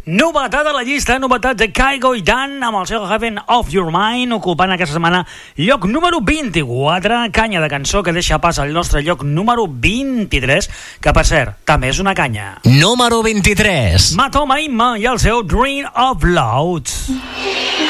Novetat a la llista, novetat de Kygo i Dan amb el seu Heaven of Your Mind, ocupant aquesta setmana lloc número 24, canya de cançó que deixa pas al nostre lloc número 23, que per cert, també és una canya. Número 23. Matoma Imma i el seu Dream of Loud.